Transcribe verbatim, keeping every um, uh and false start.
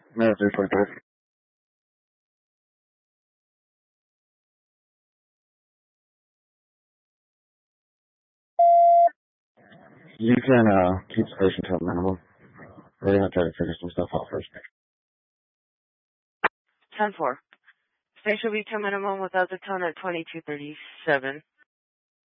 No, three forty-five. You can uh, keep station to a minimum. We're going to try to figure some stuff out first. ten four. Station will be to minimum without the tone at twenty-two thirty-seven.